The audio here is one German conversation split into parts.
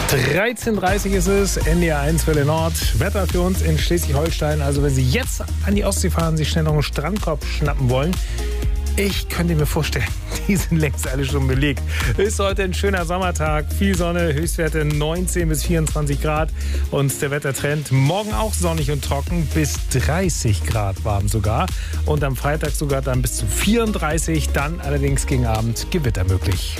13:30 ist es, NDR 1 Welle Nord. Wetter für uns in Schleswig-Holstein. Also wenn Sie jetzt an die Ostsee fahren, sich schnell noch einen Strandkorb schnappen wollen, ich könnte mir vorstellen, die sind längst alle schon belegt. Ist heute ein schöner Sommertag, viel Sonne, Höchstwerte 19 bis 24 Grad. Und der Wettertrend morgen auch sonnig und trocken, bis 30 Grad warm sogar. Und am Freitag sogar dann bis zu 34, dann allerdings gegen Abend Gewitter möglich.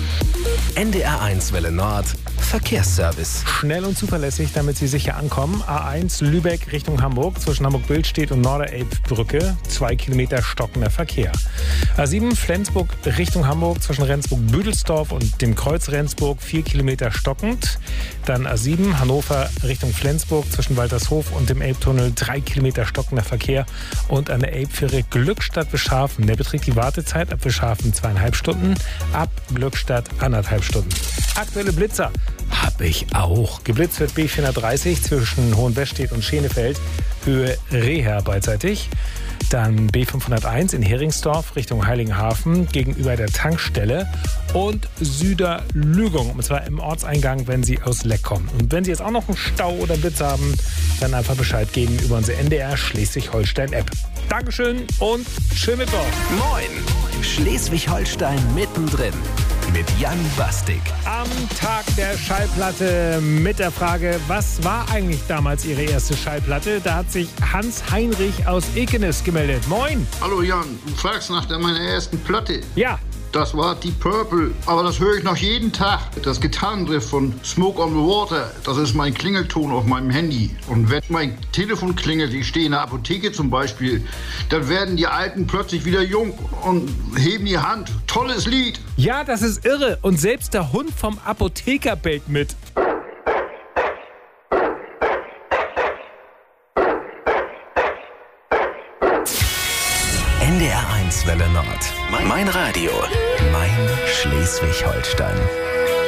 NDR 1 Welle Nord, Verkehrsservice. Schnell und zuverlässig, damit Sie sicher ankommen. A1 Lübeck Richtung Hamburg, zwischen Hamburg-Billstedt und Norderelbbrücke, 2 Kilometer stockender Verkehr. A7 Flensburg Richtung Hamburg, zwischen Rendsburg-Büdelsdorf und dem Kreuz Rendsburg, 4 Kilometer stockend. Dann A7 Hannover Richtung Flensburg, zwischen Waltershof und dem Elbtunnel, 3 Kilometer stockender Verkehr. Und an der Elbfähre Glückstadt-Wischhafen, der beträgt die Wartezeit ab Wischhafen 2,5 Stunden, ab Glückstadt 1,5 Stunden. Aktuelle Blitzer habe ich auch. Geblitzt wird B430 zwischen Hohenwestedt und Schenefeld, Höhe Reher beidseitig. Dann B501 in Heringsdorf Richtung Heiligenhafen gegenüber der Tankstelle und Süderlügung, und zwar im Ortseingang, wenn Sie aus Leck kommen. Und wenn Sie jetzt auch noch einen Stau oder Blitz haben, dann einfach Bescheid geben über unsere NDR Schleswig-Holstein-App. Dankeschön und schönen Mittwoch. Moin, Schleswig-Holstein mittendrin mit Jan Bastik. Am Tag der Schallplatte mit der Frage, was war eigentlich damals Ihre erste Schallplatte? Da hat sich Hans Heinrich aus Ekenes gemeldet. Moin! Hallo Jan, du fragst nach meiner ersten Platte. Ja. Das war Deep Purple, aber das höre ich noch jeden Tag. Das Gitarrenriff von Smoke on the Water, das ist mein Klingelton auf meinem Handy. Und wenn mein Telefon klingelt, ich stehe in der Apotheke zum Beispiel, dann werden die Alten plötzlich wieder jung und heben die Hand. Tolles Lied. Ja, das ist irre. Und selbst der Hund vom Apotheker bellt mit. NDR 1 Welle Nord. Mein Radio. Mein Schleswig-Holstein.